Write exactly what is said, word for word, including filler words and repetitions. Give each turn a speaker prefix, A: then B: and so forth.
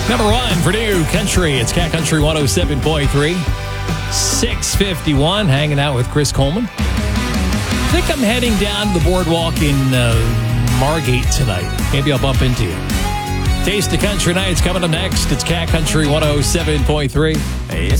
A: Number one for New Country. It's Cat Country one oh seven point three. six fifty-one, hanging out with Chris Coleman. I think I'm heading down the boardwalk in uh, Margate tonight. Maybe I'll bump into you. Taste of Country Nights coming up next. It's Cat Country one oh seven point three. Hey,